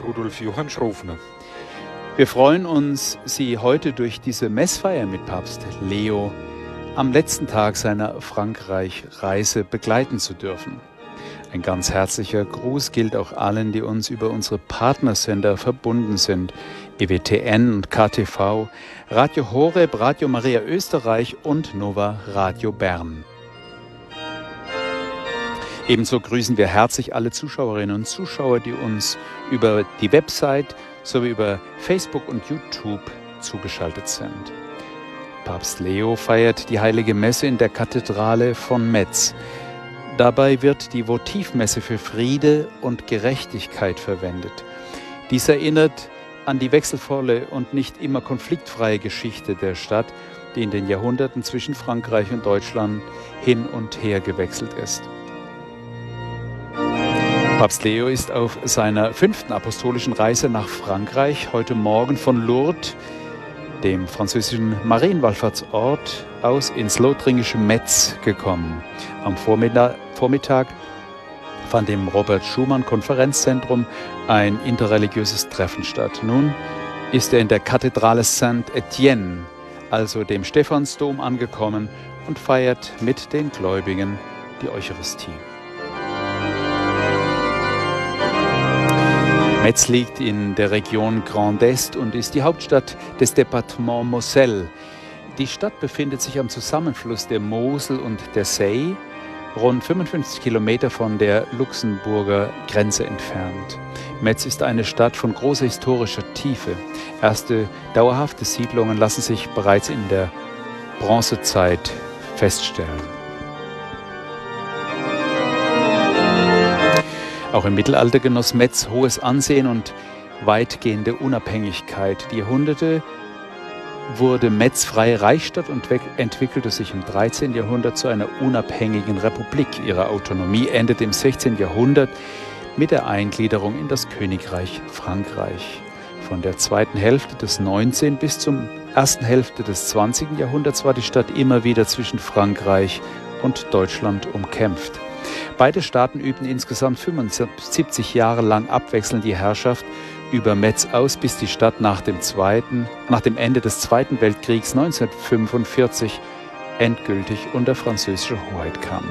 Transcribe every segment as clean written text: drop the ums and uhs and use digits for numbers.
Rudolf Johann Schrofner. Wir freuen uns, Sie heute durch diese Messfeier mit Papst Leo am letzten Tag seiner Frankreich-Reise begleiten zu dürfen. Ein ganz herzlicher Gruß gilt auch allen, die uns über unsere Partnersender verbunden sind. EWTN und KTV, Radio Horeb, Radio Maria Österreich und Nova Radio Bern. Ebenso grüßen wir herzlich alle Zuschauerinnen und Zuschauer, die uns über die Website sowie über Facebook und YouTube zugeschaltet sind. Papst Leo feiert die Heilige Messe in der Kathedrale von Metz. Dabei wird die Votivmesse für Friede und Gerechtigkeit verwendet. Dies erinnert an die wechselvolle und nicht immer konfliktfreie Geschichte der Stadt, die in den Jahrhunderten zwischen Frankreich und Deutschland hin und her gewechselt ist. Papst Leo ist auf seiner 5. apostolischen Reise nach Frankreich heute Morgen von Lourdes, dem französischen Marienwallfahrtsort, aus ins lothringische Metz gekommen. Am Vormittag fand im Robert-Schumann-Konferenzzentrum ein interreligiöses Treffen statt. Nun ist er in der Kathedrale Saint-Étienne, also dem Stephansdom, angekommen und feiert mit den Gläubigen die Eucharistie. Metz liegt in der Region Grand Est und ist die Hauptstadt des Departements Moselle. Die Stadt befindet sich am Zusammenfluss der Mosel und der Seille, rund 55 Kilometer von der Luxemburger Grenze entfernt. Metz ist eine Stadt von großer historischer Tiefe. Erste dauerhafte Siedlungen lassen sich bereits in der Bronzezeit feststellen. Auch im Mittelalter genoss Metz hohes Ansehen und weitgehende Unabhängigkeit. Die Jahrhunderte wurde Metz freie Reichsstadt und entwickelte sich im 13. Jahrhundert zu einer unabhängigen Republik. Ihre Autonomie endete im 16. Jahrhundert mit der Eingliederung in das Königreich Frankreich. Von der zweiten Hälfte des 19. bis zur ersten Hälfte des 20. Jahrhunderts war die Stadt immer wieder zwischen Frankreich und Deutschland umkämpft. Beide Staaten übten insgesamt 75 Jahre lang abwechselnd die Herrschaft über Metz aus, bis die Stadt nach dem Ende des Zweiten Weltkriegs 1945 endgültig unter französische Hoheit kam.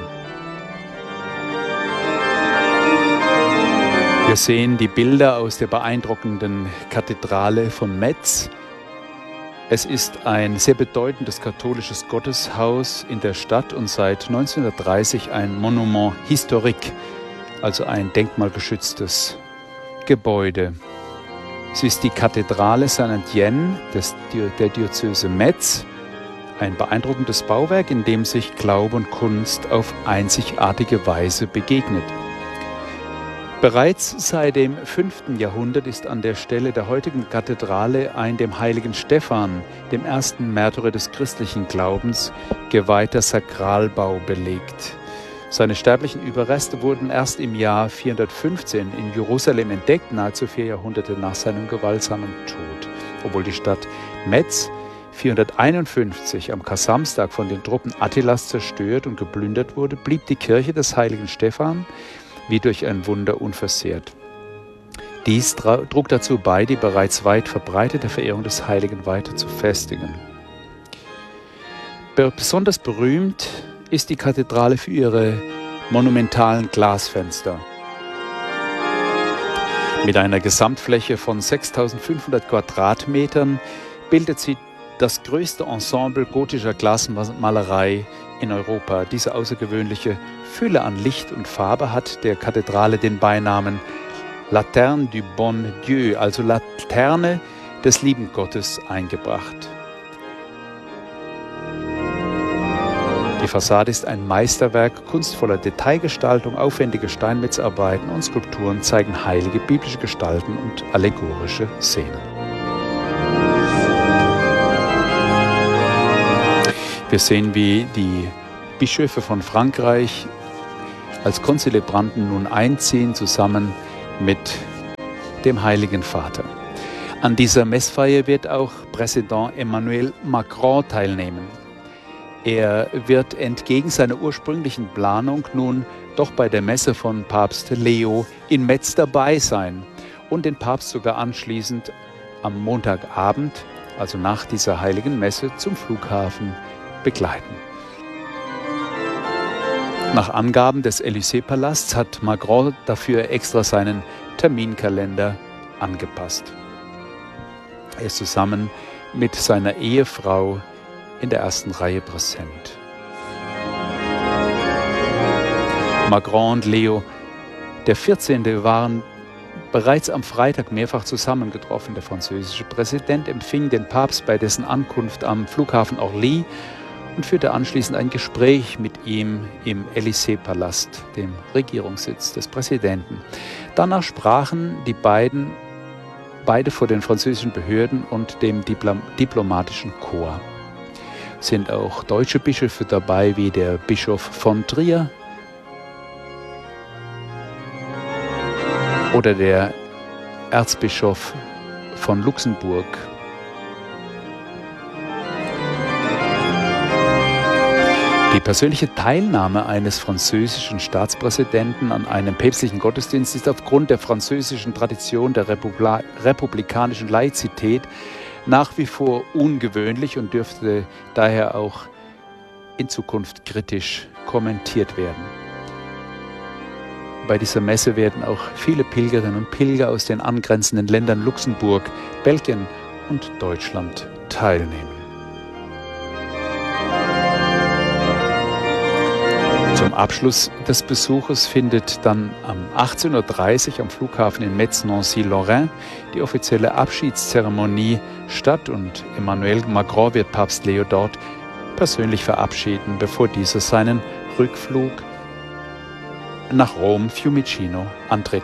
Wir sehen die Bilder aus der beeindruckenden Kathedrale von Metz. Es ist ein sehr bedeutendes katholisches Gotteshaus in der Stadt und seit 1930 ein Monument historique, also ein denkmalgeschütztes Gebäude. Sie ist die Kathedrale Saint-Étienne der Diözese Metz, ein beeindruckendes Bauwerk, in dem sich Glaube und Kunst auf einzigartige Weise begegnet. Bereits seit dem 5. Jahrhundert ist an der Stelle der heutigen Kathedrale ein dem heiligen Stephan, dem ersten Märtyrer des christlichen Glaubens, geweihter Sakralbau belegt. Seine sterblichen Überreste wurden erst im Jahr 415 in Jerusalem entdeckt, nahezu 4 Jahrhunderte nach seinem gewaltsamen Tod. Obwohl die Stadt Metz 451 am Kar-Samstag von den Truppen Attilas zerstört und geplündert wurde, blieb die Kirche des heiligen Stephan wie durch ein Wunder unversehrt. Dies trug dazu bei, die bereits weit verbreitete Verehrung des Heiligen weiter zu festigen. Besonders berühmt ist die Kathedrale für ihre monumentalen Glasfenster. Mit einer Gesamtfläche von 6.500 Quadratmetern bildet sie das größte Ensemble gotischer Glasmalerei in Europa. Diese außergewöhnliche Fülle an Licht und Farbe hat der Kathedrale den Beinamen Laterne du Bon Dieu, also Laterne des lieben Gottes, eingebracht. Die Fassade ist ein Meisterwerk kunstvoller Detailgestaltung, aufwendige Steinmetzarbeiten und Skulpturen zeigen heilige biblische Gestalten und allegorische Szenen. Wir sehen, wie die Bischöfe von Frankreich als Konzelebranten nun einziehen, zusammen mit dem Heiligen Vater. An dieser Messfeier wird auch Präsident Emmanuel Macron teilnehmen. Er wird entgegen seiner ursprünglichen Planung nun doch bei der Messe von Papst Leo in Metz dabei sein und den Papst sogar anschließend am Montagabend, also nach dieser heiligen Messe, zum Flughafen begleiten. Nach Angaben des Élysée-Palasts hat Macron dafür extra seinen Terminkalender angepasst. Er ist zusammen mit seiner Ehefrau in der ersten Reihe präsent. Macron und Leo XIV. Waren bereits am Freitag mehrfach zusammengetroffen. Der französische Präsident empfing den Papst bei dessen Ankunft am Flughafen Orly und führte anschließend ein Gespräch mit ihm im Élysée-Palast, dem Regierungssitz des Präsidenten. Danach sprachen die beide vor den französischen Behörden und dem diplomatischen Korps. Sind auch deutsche Bischöfe dabei, wie der Bischof von Trier oder der Erzbischof von Luxemburg. Die persönliche Teilnahme eines französischen Staatspräsidenten an einem päpstlichen Gottesdienst ist aufgrund der französischen Tradition der republikanischen Laizität nach wie vor ungewöhnlich und dürfte daher auch in Zukunft kritisch kommentiert werden. Bei dieser Messe werden auch viele Pilgerinnen und Pilger aus den angrenzenden Ländern Luxemburg, Belgien und Deutschland teilnehmen. Zum Abschluss des Besuches findet dann um 18:30 Uhr am Flughafen in Metz-Nancy-Lorrain die offizielle Abschiedszeremonie statt und Emmanuel Macron wird Papst Leo dort persönlich verabschieden, bevor dieser seinen Rückflug nach Rom Fiumicino antritt.